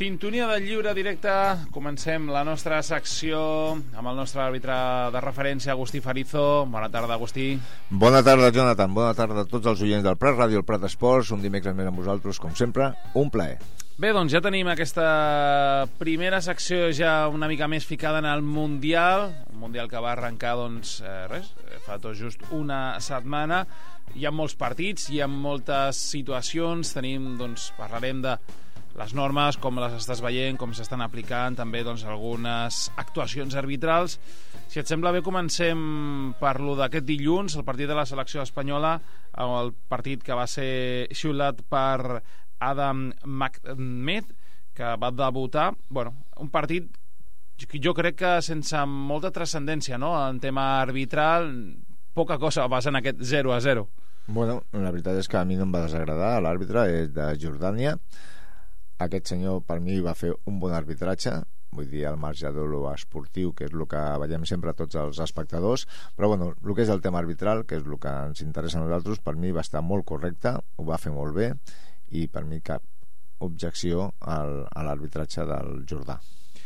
Sintonia del lliure directe. Comencem la nostra secció amb el nostre àrbitre de referència, Agustí Farizo. Bona tarda, Agustí. Bona tarda, Jonathan. Bona tarda a tots els oients del Prat Ràdio, el Prat Esports. Un dimecres més amb vosaltres, com sempre. Un plaer. Bé, doncs ja tenim aquesta primera secció ja una mica més ficada en el Mundial. Un Mundial que va arrencar, doncs, fa tot just una setmana. Hi ha molts partits, hi ha moltes situacions. Tenim, doncs, parlarem de les normes, com les estàs veient, com s'estan aplicant, també doncs, algunes actuacions arbitrals. Si et sembla bé, comencem per lo d'aquest dilluns, el partit de la selecció espanyola, el partit que va ser xiulat per Adam Mehmet, que va debutar. Bueno, un partit, jo crec que sense molta transcendència, no? En tema arbitral, poca cosa va ser en aquest 0-0. Bueno, la veritat és que a mi no em va desagradar. L'àrbitre és de Jordània. Aquest senyor, per mi, va fer un bon arbitratge, vull dir, al marge de lo esportiu, que és el que veiem sempre tots els espectadors, però bueno, el que és el tema arbitral, que és el que ens interessa a nosaltres, per mi va estar molt correcte, ho va fer molt bé, i per mi cap objecció a l'arbitratge del Jordà.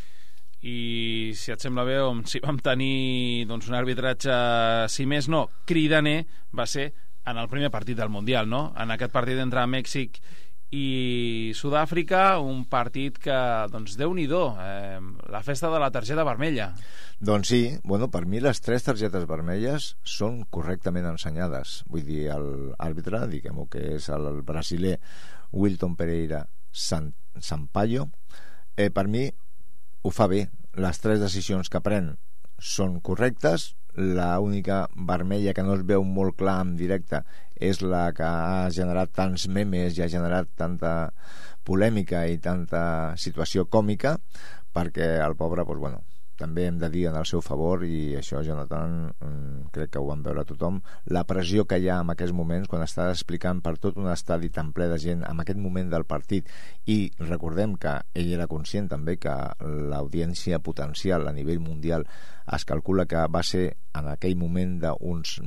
I si et sembla bé, si vam tenir doncs, un arbitratge, si més no, cridaner, va ser en el primer partit del Mundial, no? En aquest partit entre Mèxic i Sud-àfrica, un partit que, doncs, Déu-n'hi-do, la festa de la targeta vermella. Doncs sí, bueno, per mi les 3 targetes vermelles són correctament ensenyades. Vull dir, l'àrbitre, diguem-ho, que és el brasiler Wilton Pereira Sampaio, per mi ho fa bé. Les 3 decisions que pren són correctes. La única vermella que no es veu molt clar en directe és la que ha generat tants memes i ha generat tanta polèmica i tanta situació còmica, perquè el pobre, doncs, bueno, també hem de dir en el seu favor, i això, Jonathan, crec que ho vam veure tothom, la pressió que hi ha en aquests moments quan estàs explicant per tot un estadi tan ple de gent en aquest moment del partit. I recordem que ell era conscient també que l'audiència potencial a nivell mundial es calcula que va ser en aquell moment d'uns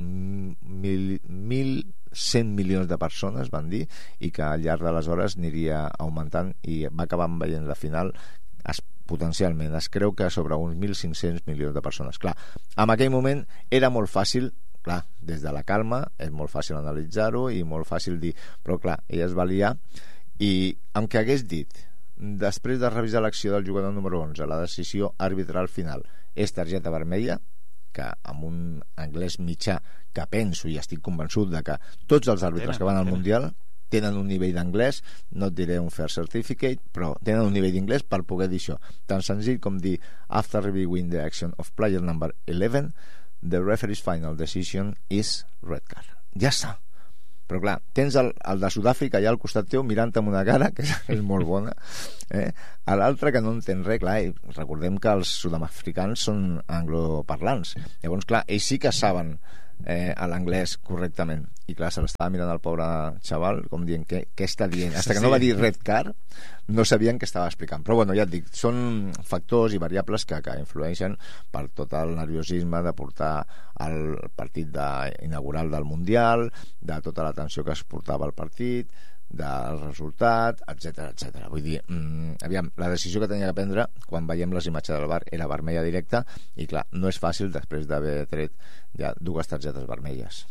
1.100 milions de persones, van dir, i que al llarg de les hores aniria augmentant, i va acabar veient la final potencialment, es creu que sobre uns 1.500 milions de persones. Clar, en aquell moment era molt fàcil, clar, des de la calma és molt fàcil analitzar-ho i molt fàcil dir, però clar, ell es va liar, i aunque hagués dit, després de revisar l'acció del jugador número 11, la decisió arbitral final és targeta vermella, que amb un anglès mitjà, que penso i estic convençut de que tots els àrbitres que van al Mundial tenen un nivell d'anglès, no et diré un fair certificate, però tenen un nivell d'inglès per poder dir això. Tan senzill com dir, after reviewing the action of player number 11, the referee's final decision is red card. Ja està. Però clar, tens el de Sud-àfrica allà al costat teu mirant amb una cara que és molt bona, a l'altre que no entén res. Clar, recordem que els sud-africans són angloparlants, llavors clar, ells sí que saben l'anglès correctament, i clar, se l'estava mirant el pobre xaval com dient, què està dient? Hasta que no va dir red card no sabien què estava explicant. Però bueno, ja et dic, són factors i variables que influeixen per tot el nerviosisme de portar el partit inaugural del Mundial, de tota la tensió que es portava al partit, del resultat, etc. Vull dir, aviam, la decisió que tenia que prendre quan veiem les imatges del VAR era vermella directa, i clar, no és fàcil després d'haver tret ja 2 targetes vermelles.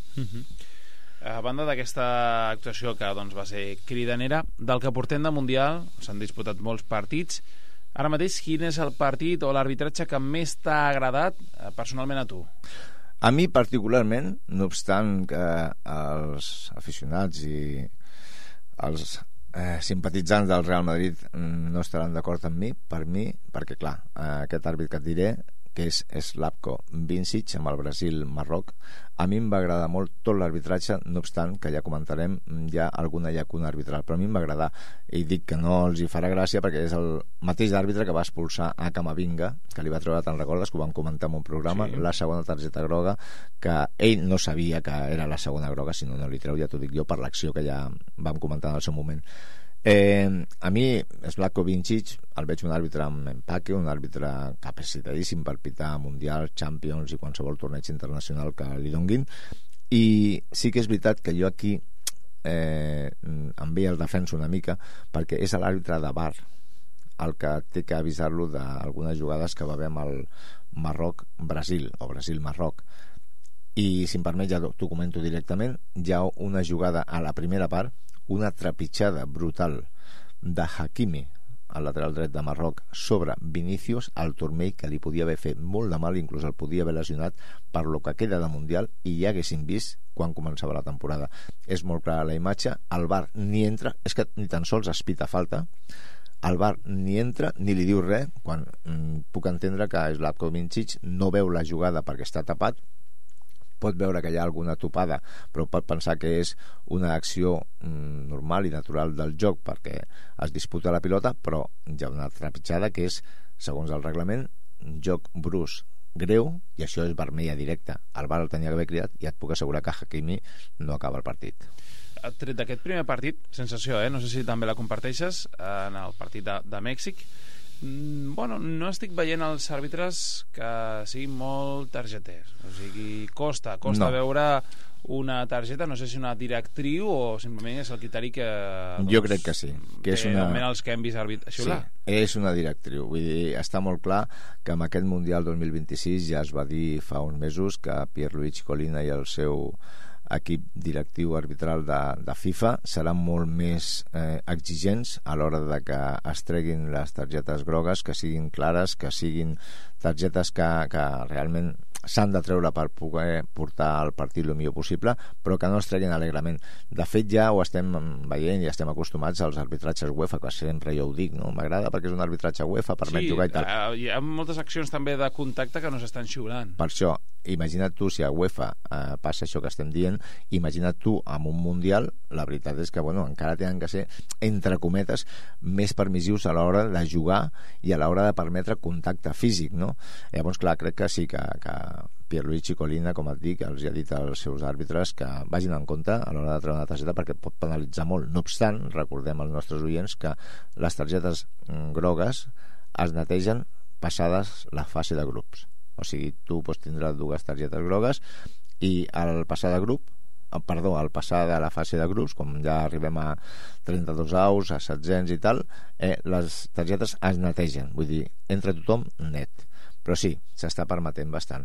A banda d'aquesta actuació que doncs, va ser cridanera, del que portem de Mundial s'han disputat molts partits. Ara mateix, quin és el partit o l'arbitratge que més t'ha agradat personalment a tu? A mi particularment, no obstant que els aficionats i els simpatitzants del Real Madrid no estaran d'acord amb mi, perquè clar, aquest àrbit que et diré, que és Slavko Vincic amb el Brasil-Marroc, a mi em va agradar molt tot l'arbitratge, no obstant que ja comentarem ja alguna llacuna arbitral, però a mi em va agradar, i dic que no els hi farà gràcia perquè és el mateix àrbitre que va expulsar a Camavinga, que li va treure, te'n recordes, que ho vam comentar en un programa, sí, la segona targeta groga, que ell no sabia que era la segona groga, sinó no li treu, ja t'ho dic jo, per l'acció que ja vam comentar en el seu moment. A mi Slavko Vincic el veig un àrbitre amb empaque, un àrbitre capacitadíssim per pitar Mundial, Champions i qualsevol torneig internacional que li donguin, i sí que és veritat que jo aquí em ve el defenso una mica perquè és l'àrbitre de VAR el que té que avisar-lo d'algunes jugades que va haver amb el Marroc-Brasil o Brasil-Marroc. I si em permet ja t'ho comento directament. Hi ha una jugada a la primera part, una trepitjada brutal de Hakimi, al lateral dret de Marroc, sobre Vinícius al turmell, que li podia haver fet molt de mal, inclús el podia haver lesionat per lo que queda de Mundial, i ja haguessin vist quan començava la temporada. És molt clara la imatge, el VAR ni entra, és que ni tan sols es pita falta, el VAR ni entra ni li diu res, quan puc entendre que Zlatko Vincic no veu la jugada perquè està tapat, pot veure que hi ha alguna topada, però pot pensar que és una acció normal i natural del joc perquè es disputa la pilota, però hi ha una trepitjada que és, segons el reglament, joc brus greu, i això és vermella directa. El VAR el tenia que haver cridat, i et puc assegurar que Hakimi no acaba el partit. Tret d'aquest primer partit, sensació, no sé si també la comparteixes, en el partit de Mèxic, bueno, no estic veient els àrbitres que siguin molt targeters, o sigui, costa veure una targeta, no sé si una directriu o simplement és el criteri que jo crec que sí, que és una... els canvis sí, és una directriu, vull dir, està molt clar que amb aquest Mundial 2026 ja es va dir fa uns mesos que Pierluigi Collina i el seu equip directiu arbitral de FIFA seran molt més exigents a l'hora de que es treguin les targetes grogues, que siguin clares, que siguin targetes que realment s'han de treure per poder portar el partit el millor possible, però que no es treguin alegrament. De fet, ja ho estem veient i estem acostumats als arbitratges UEFA, que sempre jo ho dic, no? M'agrada perquè és un arbitratge UEFA, permet jugar i tal. Hi ha moltes accions també de contacte que no s'estan xiulant. Per això, imagina't tu si a UEFA passa això que estem dient, imagina't tu amb un Mundial, la veritat és que encara tenen que ser, entre cometes, més permissius a l'hora de jugar i a l'hora de permetre contacte físic, no? Llavors, clar, crec que sí que Pierluigi Collina, com et dic, els ha dit als seus àrbitres que vagin en compte a l'hora de treure una targeta perquè pot penalitzar molt. No obstant, recordem als nostres oients que les targetes grogues es netegen passades la fase de grups. O sigui, tu pots tindre dues targetes grogues i al passar de grup, al passar de la fase de grups, com ja arribem a 32 aus, a 700 i tal, les targetes es netegen, vull dir, entra tothom net. Però sí, s'està permetent bastant.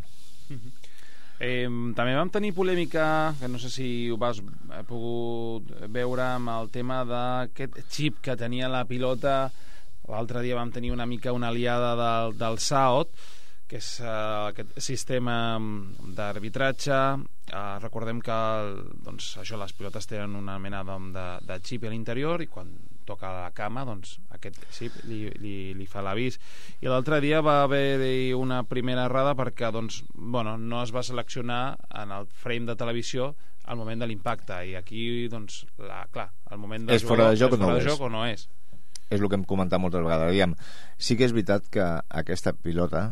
També vam tenir polèmica, que no sé si ho has pogut veure, amb el tema d'aquest xip que tenia la pilota. L'altre dia vam tenir una mica una aliada del SAOT, que és aquest sistema d'arbitratge. Recordem que això, les pilotes tenen una mena de xip a l'interior i quan toca la cama, aquest xip li fa l'avís. I l'altre dia va haver una primera errada perquè no es va seleccionar en el frame de televisió al moment de l'impacte, i aquí clar, el moment de és fora de joc o no és. És el que hem comentat moltes vegades. Sí que és veritat que aquesta pilota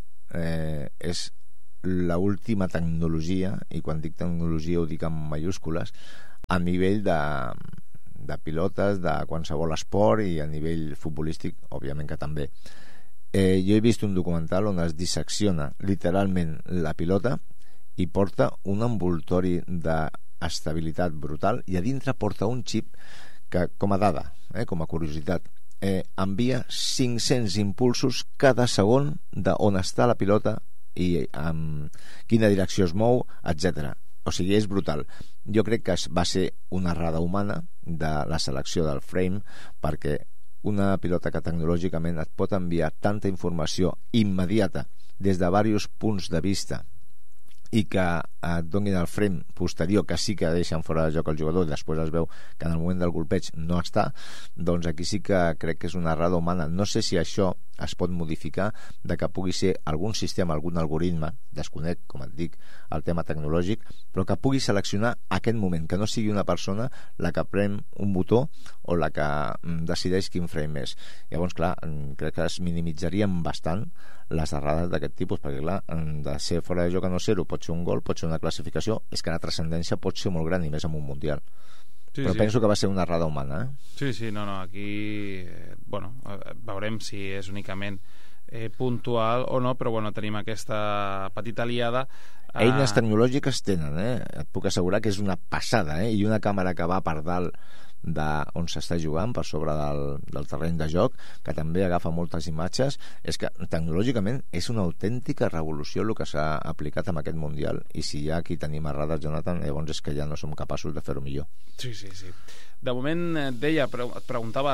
és l'última tecnologia, i quan dic tecnologia ho dic amb mayúscules, a nivell de pilotes de qualsevol esport i a nivell futbolístic, òbviament que també. Jo he vist un documental on es dissecciona literalment la pilota i porta un envoltori d'estabilitat brutal, i a dintre porta un xip que, com a dada, com a curiositat, envia 500 impulsos cada segon d'on està la pilota i amb quina direcció es mou, etc. O sigui, és brutal. Jo crec que va ser una errada humana de la selecció del frame, perquè una pilota que tecnològicament et pot enviar tanta informació immediata des de diversos punts de vista i que et donin el frame posterior, que sí que deixen fora de joc el jugador, i després es veu que en el moment del golpeig no està, doncs aquí sí que crec que és una errada humana. No sé si això es pot modificar, de que pugui ser algun sistema, algun algoritme, desconec, com et dic, el tema tecnològic, però que pugui seleccionar aquest moment, que no sigui una persona la que prem un botó o la que decideix quin frame és. Llavors, clar, crec que es minimitzarien bastant les errades d'aquest tipus, perquè clar, de ser fora de joc a no ser-ho pot ser un gol, pot ser una classificació, és que la transcendència pot ser molt gran, i més en un mundial. Sí, però penso que va ser una errada humana. Sí, no, aquí veurem si és únicament puntual o no, però tenim aquesta petita aliada. Eines tecnològiques tenen, et puc assegurar que és una passada, i una càmera que va per dalt on s'està jugant per sobre del terreny de joc, que també agafa moltes imatges. És que tecnològicament és una autèntica revolució el que s'ha aplicat en aquest Mundial, i si ja aquí tenim errades, Jonathan, llavors és que ja no som capaços de fer-ho millor. Sí. De moment, et preguntava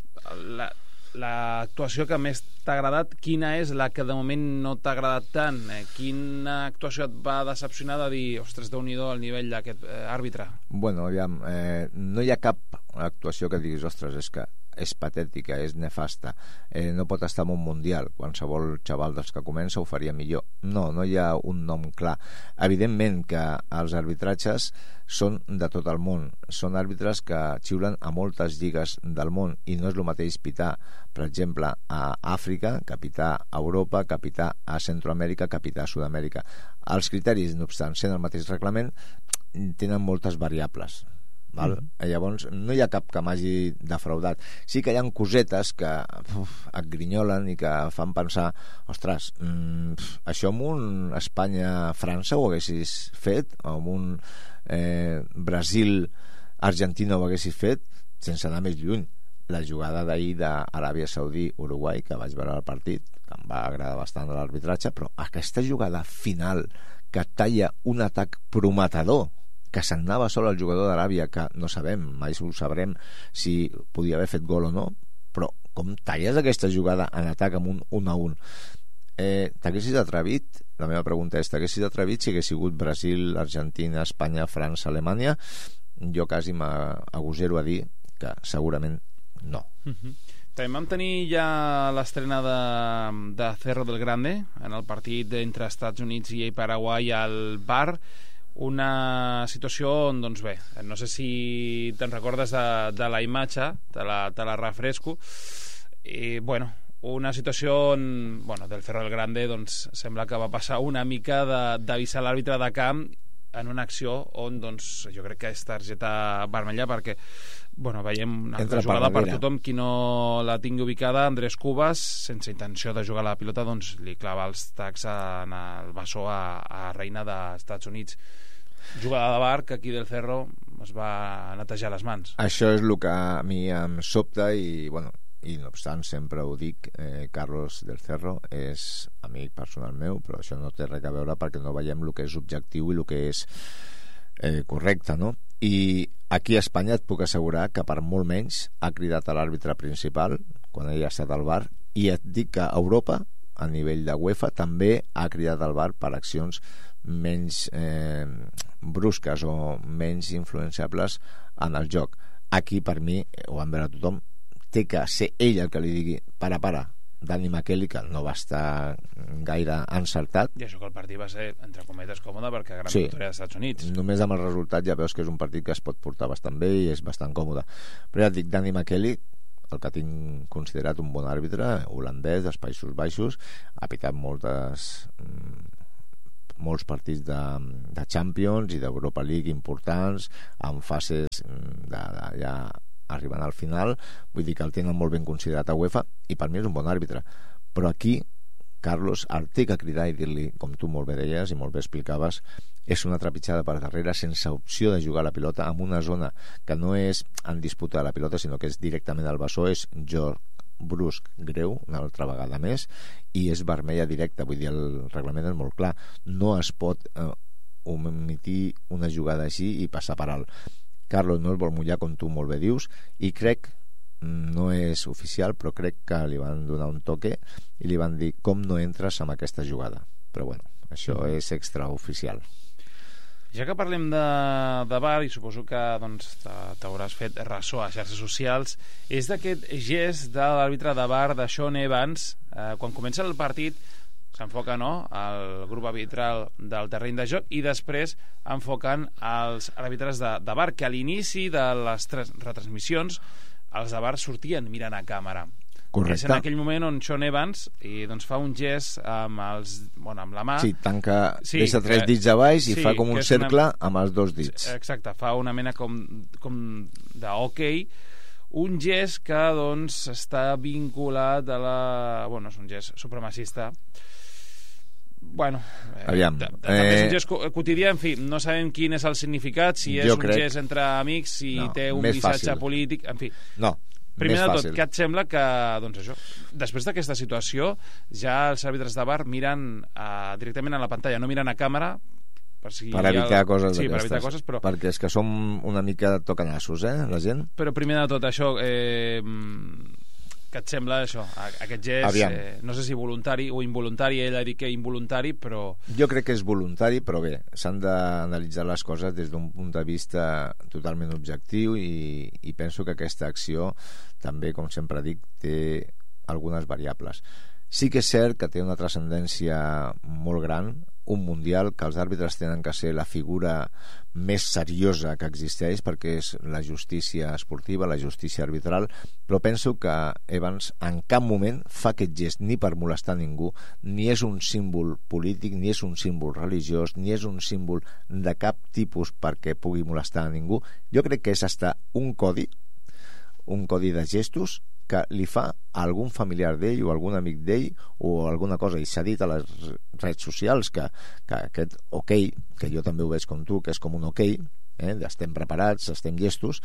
l'actuació que més t'ha agradat, quina és la que de moment no t'ha agradat tant? Quina actuació et va decepcionar de dir, ostres, Déu-n'hi-do el nivell d'aquest àrbitre? Bueno, aviam, no hi ha cap actuació que diguis, ostres, és que és patètica, és nefasta, no pot estar en un Mundial, qualsevol xaval dels que comença ho faria millor. No hi ha un nom clar. Evidentment que els arbitratges són de tot el món, són àrbitres que xiulen a moltes lligues del món, i no és el mateix pitar, per exemple, a Àfrica, que pitar a Europa, que pitar a Centroamèrica, que pitar a Sud-amèrica. Els criteris, no obstant sent el mateix reglament, tenen moltes variables. Val? Llavors no hi ha cap que m'hagi defraudat. Sí que hi ha cosetes que et grinyolen i que fan pensar, ostres, això amb un Espanya-França ho haguessis fet, o amb un Brasil-Argentina ho haguessis fet, sense anar més lluny. La jugada d'ahir d'Aràbia Saudí-Uruguai, que vaig veure el partit, que em va agradar bastant l'arbitratge, però aquesta jugada final que talla un atac prometedor, que se'n anava sol el jugador d'Aràbia, que no sabem, mai ho sabrem si podia haver fet gol o no, però com talles aquesta jugada en atac amb un 1-1? T'haguessis atrevit? La meva pregunta és, t'haguessis atrevit si hagués sigut Brasil, Argentina, Espanya, França, Alemanya? Jo quasi m'agosero a dir que segurament no. També vam tenir ja l'estrena de Cerro del Grande en el partit entre Estats Units i Paraguai al VAR. Una situació on, doncs bé, no sé si te'n recordes de la imatge, te la refresco, i bueno, una situació on, del Cerro del Grande, doncs sembla que va passar una mica d'avisar l'àrbitre de camp en una acció on, doncs, jo crec que és targeta vermella, perquè veiem una jugada per tothom. Qui no la tingui ubicada, Andrés Cubas, sense intenció de jugar la pilota, doncs li clava els tacs en el bessó a Reina d'Estats Units. Jugada de VAR que aquí del Cerro es va netejar les mans. Això és el que a mi em sobta, i no obstant sempre ho dic, Carlos del Cerro és amic personal meu, però això no té res a veure perquè no veiem el que és objectiu i el que és correcte, no? I aquí a Espanya et puc assegurar que per molt menys ha cridat a l'àrbitre principal quan ell ha estat al VAR, i et dic que a Europa, a nivell de UEFA, també ha cridat al VAR per accions menys brusques o menys influenciables en el joc. Aquí, per mi, ho van veure tothom, té que ser ell el que li digui para, Danny McKelly, que no va estar gaire encertat. I això que el partit va ser, entre cometes, còmode, perquè gran victòria dels Estats Units. Només amb el resultat ja veus que és un partit que es pot portar bastant bé i és bastant còmode. Però ja et dic, Danny McKelly, el que tinc considerat un bon àrbitre, holandès, dels Països Baixos, ha pitat molts partits de Champions i d'Europa League importants, en fases ja arribant al final. Vull dir que el tenen molt ben considerat a UEFA, i per mi és un bon àrbitre. Però aquí Carlos el té que cridar i dir-li, com tu molt bé deies i molt bé explicaves, és una trepitjada per darrere sense opció de jugar la pilota en una zona que no és en disputa de la pilota, sinó que és directament al bessó. És joc brusc, greu, una altra vegada més, i és vermella directa. Vull dir, el reglament és molt clar, no es pot omitir una jugada així i passar per alt. Carlos no es vol mullar, com tu molt bé dius, i crec, no és oficial, però crec que li van donar un toque i li van dir, com no entres amb aquesta jugada? Però bueno, això és extraoficial. Ja que parlem de VAR, i suposo que t'hauràs fet ressò a xarxes socials, és d'aquest gest de l'àrbitre de VAR de Sean Evans, quan comença el partit s'enfoca al grup arbitral del terreny de joc i després enfoquen els àrbitres de VAR, que a l'inici de les retransmissions els de VAR sortien mirant a càmera. Correcte. És en aquell moment on Sean Evans fa un gest amb la mà. Sí, tanca, deixa 3 dits a baix i fa com un cercle amb els 2 dits. Exacte, fa una mena com d'ok, un gest que està vinculat a és un gest supremacista. Bueno, Aviam, també és un gest quotidià, en fi, no sabem quin és el significat, si és un gest entre amics, si té un missatge polític, en fi. No, primer de tot, què et sembla que, doncs això, després d'aquesta situació, ja els àrbitres de VAR miren directament a la pantalla, no miren a càmera, per evitar coses sí, d'aquestes. Per evitar coses, però... Perquè és que som una mica tocanassos, la gent. Però primer de tot, això... Què et sembla això, aquest gest, no sé si voluntari o involuntari, ell ha dit que involuntari, però... Jo crec que és voluntari, però bé, s'han d'analitzar les coses des d'un punt de vista totalment objectiu i penso que aquesta acció també, com sempre dic, té algunes variables. Sí que és cert que té una transcendència molt gran, un mundial, que els àrbitres tenen que ser la figura més seriosa que existeix, perquè és la justícia esportiva, la justícia arbitral, però penso que Evans en cap moment fa aquest gest ni per molestar ningú, ni és un símbol polític, ni és un símbol religiós, ni és un símbol de cap tipus perquè pugui molestar a ningú. Jo crec que és hasta un codi de gestos que li fa a algun familiar d'ell o algun amic d'ell o alguna cosa, i s'ha dit a les redes socials que aquest ok, que jo també ho veig com tu, que és com un ok, estem preparats, estem llestos,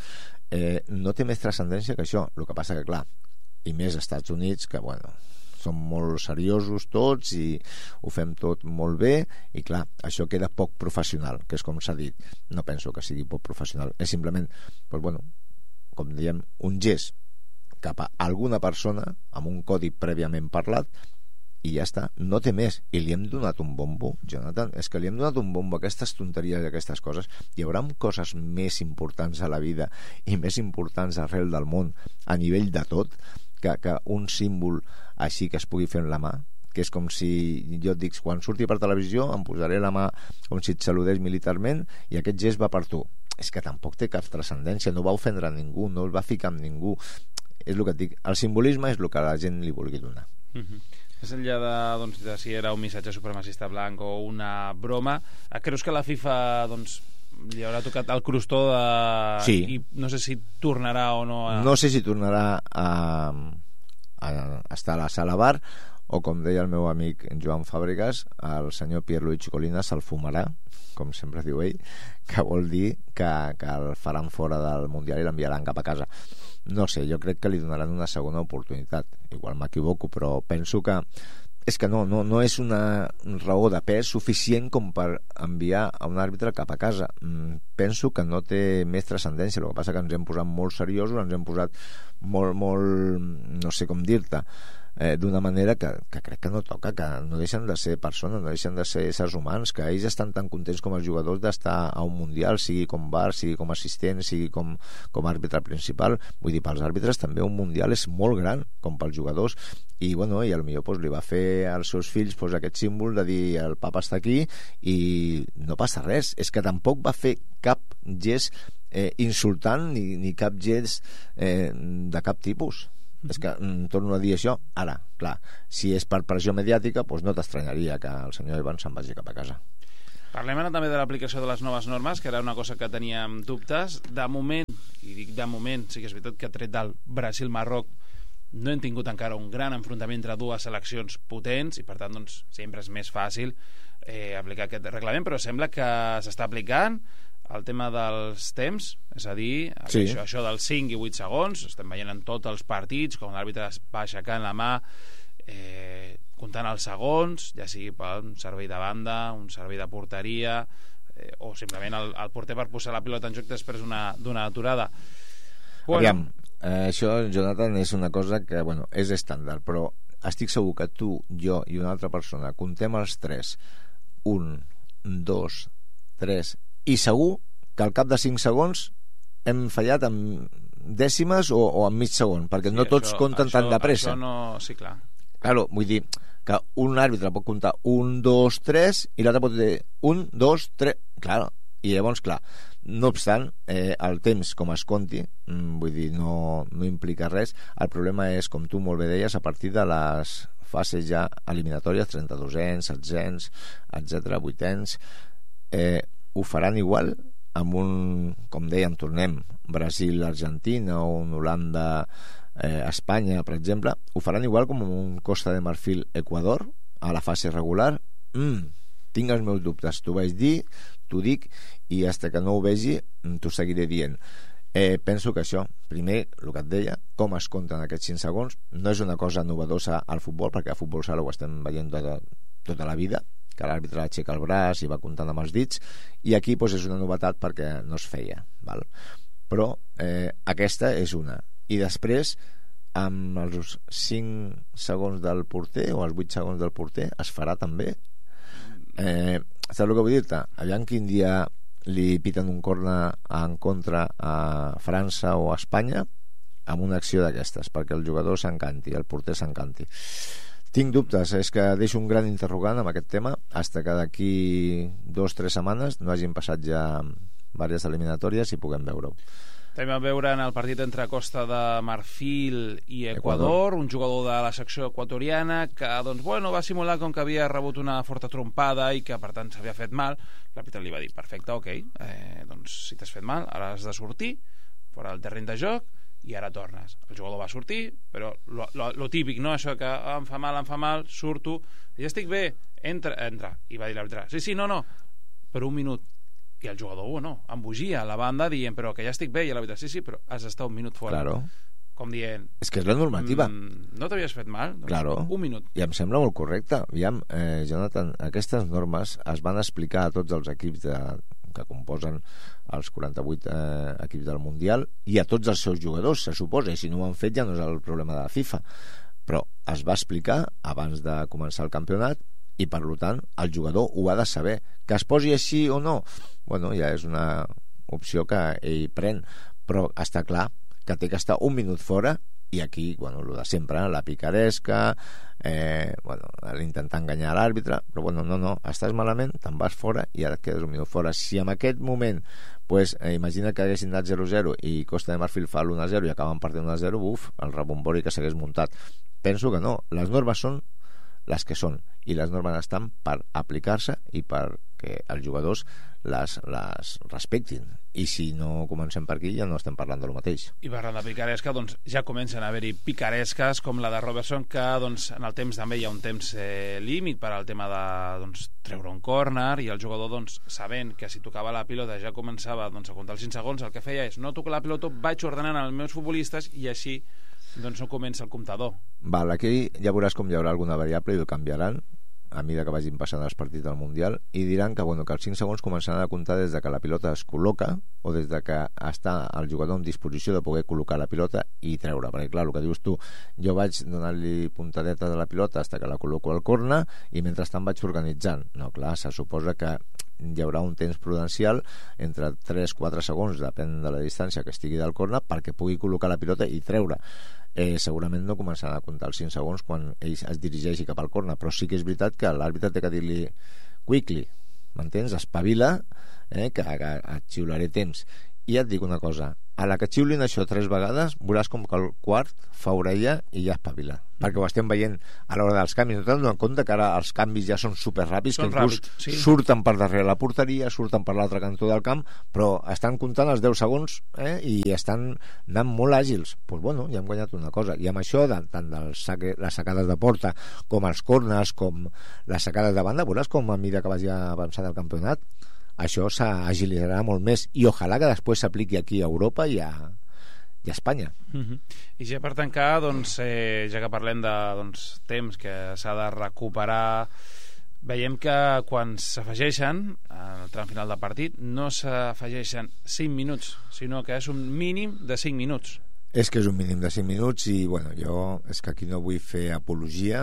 no té més transcendència que això. El que passa que, clar, i més als Estats Units, que bueno, som molt seriosos tots i ho fem tot molt bé, i clar, això queda poc professional, que és com s'ha dit. No penso que sigui poc professional, és simplement, doncs, bueno, com diem, un gest cap a alguna persona amb un codi prèviament parlat i ja està, no té més. I li hem donat un bombo, Jonathan, és que li hem donat un bombo a aquestes tonteries i aquestes coses. Hi haurà coses més importants a la vida i més importants arrel del món a nivell de tot que un símbol així que es pugui fer amb la mà, que és com si jo et dic, quan surti per televisió em posaré la mà com si et saludés militarment i aquest gest va per tu. És que tampoc té cap transcendència, no va ofendre a ningú, no el va ficar amb ningú. És el que et dic, el simbolisme és el que la gent li vulgui donar. Més enllà de si era un missatge supremacista blanc o una broma, creus que la FIFA li haurà tocat el crostó de... Sí. I no sé si tornarà o no No sé si tornarà a estar a la sala bar, o com deia el meu amic Joan Fàbregas, el senyor Pierluigi Colina se'l fumarà, com sempre diu ell, que vol dir que el faran fora del Mundial i l'enviaran cap a casa. No sé, jo crec que li donaran una segona oportunitat. Igual m'equivoco, però penso que és que no és una raó de pes suficient com per enviar a un àrbitre cap a casa. Penso que no té més transcendència. El que passa que ens hem posat molt seriosos, ens hem posat molt, no sé com dir-te, d'una manera que crec que no toca, que no deixen de ser persones, no deixen de ser éssers humans, que ells estan tan contents com els jugadors d'estar a un mundial, sigui com VAR, sigui com assistent, sigui com àrbitre principal. Vull dir, pels àrbitres també un mundial és molt gran, com pels jugadors, i bueno, i potser li va fer als seus fills aquest símbol de dir el papa està aquí i no passa res. És que tampoc va fer cap gest insultant ni cap gest de cap tipus. És que torno a dir això. Ara, clar, si és per pressió mediàtica, doncs no t'estranyaria que el senyor Evans se'n vagi cap a casa. Parlem ara també de l'aplicació de les noves normes, que era una cosa que teníem dubtes. De moment, i dic de moment, sí que és veritat que tret del Brasil-Marroc no hem tingut encara un gran enfrontament entre dues seleccions potents i per tant doncs, sempre és més fàcil aplicar aquest reglament, però sembla que s'està aplicant el tema dels temps, és a dir, sí, això dels 5 i 8 segons, estem veient en tots els partits com l'àrbitre va aixecant la mà comptant els segons, ja sigui per un servei de banda, un servei de porteria o simplement el porter per posar la pilota en joc després d'una aturada. Aviam, això, Jonathan, és una cosa que és estàndard, però estic segur que tu, jo i una altra persona contem els 3, 1, 2, 3, i segur que al cap de 5 segons hem fallat amb dècimes o amb mig segon, perquè no tots compten tan de pressa. Sí, clar. Claro, vull dir que un àrbitre pot comptar 1, 2, 3 i l'altre pot dir 1, 2, 3, clar, i llavors, clar, no obstant, el temps com es conti, vull dir, no implica res. El problema és, com tu molt bé deies, a partir de les fases ja eliminatòries, 32ens, 16ens, etc., 8ens, ho faran igual amb un, com dèiem, tornem Brasil-Argentina o un Holanda-Espanya, per exemple, ho faran igual com un Costa de Marfil-Equador a la fase regular tinc els meus dubtes, t'ho vaig dir, t'ho dic, i fins que no ho vegi t'ho seguiré dient. Penso que això, primer, el que et deia, com es compten aquests 5 segons, no és una cosa novedosa al futbol, perquè al futbol sala ho estem veient tota la vida, que l'àrbitre aixeca el braç i va comptant amb els dits, i aquí doncs, és una novetat perquè no es feia, val? Però aquesta és una. I després, amb els 5 segons del porter o els 8 segons del porter es farà també. Saps el que vull dir-te? Aviam quin dia li piten un corner en contra a França o a Espanya amb una acció d'aquestes, perquè el jugador s'encanti, el porter s'encanti. Tinc dubtes, és que deixo un gran interrogant amb aquest tema fins que d'aquí 2-3 setmanes no hagin passat ja diverses eliminatòries i puguem veure-ho. També vam veure en el partit entre Costa de Marfil i Equador, un jugador de la secció equatoriana que doncs, bueno, va simular com que havia rebut una forta trompada i que per tant s'havia fet mal. L'àrbitre li va dir, perfecte, ok, doncs si t'has fet mal ara has de sortir fora del terreny de joc i ara tornes. El jugador va sortir, però lo típic, no? Això que em fa mal, surto, ja estic bé, entra. I va dir l'àrbitre, sí, no, per un minut. I el jugador, no, embogia a la banda dient, però que ja estic bé, i l'àrbitre, sí, però has d'estar un minut fora. Claro. Com dient... És que és la normativa. No t'havies fet mal? Doncs claro. Un minut. I em sembla molt correcte. Aviam, Jonathan, aquestes normes es van explicar a tots els equips que composen els 48 equips del Mundial i a tots els seus jugadors, se suposa, i si no ho han fet ja no és el problema de la FIFA, però es va explicar abans de començar el campionat i per tant el jugador ho ha de saber. Que es posi així o no, bueno, ja és una opció que ell pren, però està clar que té que estar un minut fora. I aquí, bueno, el de sempre, la picaresca, l'intentar enganyar l'àrbitre, però bueno, no, estàs malament, te'n vas fora i ara et quedes un minut fora. Si en aquest moment, pues, imagina que haguessin anat 0-0 i Costa de Marfil fa l'1-0 i acaben perdent 1-0, el rebombori que s'hagués muntat. Penso que no, les normes són les que són, i les normes estan per aplicar-se i perquè els jugadors les respectin, i si no comencem per aquí ja no estem parlant del mateix. I parlant de picaresca, doncs ja comencen a haver-hi picaresques com la de Robertson, que doncs, en el temps també hi ha un temps límit per al tema de treure un córner, i el jugador doncs, sabent que si tocava la pilota ja començava a comptar els 5 segons, el que feia és no tocar la pilota, vaig ordenant els meus futbolistes i així doncs no comença el comptador. Val, aquí ja veuràs com hi haurà alguna variable i ho canviaran a mesura que vagin passant els partits del Mundial, i diran que, que els 5 segons començaran a comptar des de que la pilota es col·loca o des de que està el jugador en disposició de poder col·locar la pilota i treure, perquè clar, el que dius tu, jo vaig donar-li puntadeta de la pilota fins que la col·loco al corner i mentrestant vaig organitzant. No, clar, se suposa que hi haurà un temps prudencial entre 3-4 segons, depèn de la distància que estigui del corner, perquè pugui col·locar la pilota i treure. Segurament no començaran a comptar els 5 segons quan ell es dirigeixi cap al corner, però sí que és veritat que l'àrbitre té que dir-li quickly, m'entens? Espavila, que et xiularé temps. I ja et dic una cosa, a la que xiulin això 3 vegades veuràs com que el quart fa orella i ja espavila, perquè ho estem veient a l'hora dels canvis. No t'han donat compte que ara els canvis ja són superràpids, que inclús surten per darrere la porteria, surten per l'altre cantó del camp, però estan comptant els 10 segons i estan anant molt àgils. Doncs bueno, ja hem guanyat una cosa, i amb això tant les sacades de porta com els corners, com les sacades de banda, veuràs com a mesura que vagi avançant el campionat això s'agilitzarà molt més, i ojalà que després s'apliqui aquí a Europa i a Espanya. I ja per tancar, doncs, ja que parlem de temps que s'ha de recuperar, veiem que quan s'afegeixen al tram final del partit no s'afegeixen 5 minuts, sinó que és un mínim de 5 minuts. És que és un mínim de 5 minuts i bueno, jo és que aquí no vull fer apologia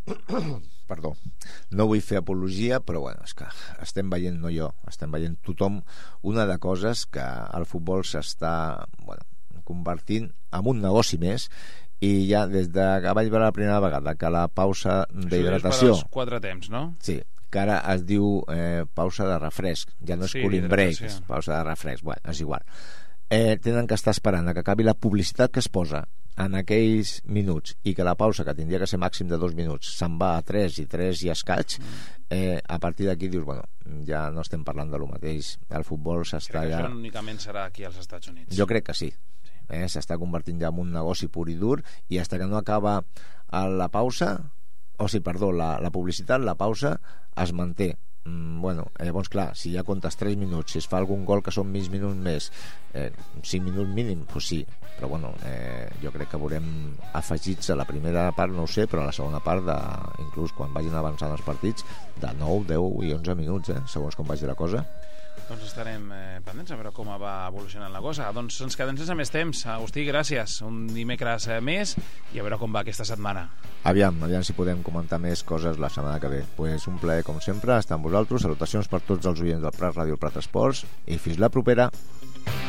perdó, no vull fer apologia, però bueno, és que estem veient, no jo, estem veient tothom una de coses que el futbol s'està convertint en un negoci més, i ja des de que vaig veure la primera vegada que la pausa d'hidratació, això és per als 4 temps, no? Sí, que ara es diu pausa de refresc, ja no és cooling break, és pausa de refresc, bueno, és igual. Tenen que estar esperant a que acabi la publicitat que es posa en aquells minuts, i que la pausa, que tindria que ser màxim de 2 minuts, se'n va a 3 i escaig. A partir d'aquí dius, bueno, ja no estem parlant de lo mateix, el futbol s'està ja... Això únicament serà aquí als Estats Units. Jo crec que sí. S'està convertint ja en un negoci pur i dur, i fins que no acaba la pausa la publicitat, la pausa, es manté. Bueno, llavors clar, si ja comptes 3 minuts, si es fa algun gol que són mig minut més, 5 minuts mínim, doncs sí, però bueno, jo crec que veurem afegits a la primera part, no ho sé, però a la segona part, inclús quan vagin avançant els partits, de 9, 10 i 11 minuts, segons com vagi la cosa. Doncs estarem pendents a veure com va evolucionant la cosa. Doncs ens quedem sense més temps. Agustí, gràcies. Un dimecres més i a veure com va aquesta setmana. Aviam si podem comentar més coses la setmana que ve. Pues un plaer, com sempre, estar amb vosaltres. Salutacions per tots els oients del Prat Ràdio, el Prat Esports, i fins la propera.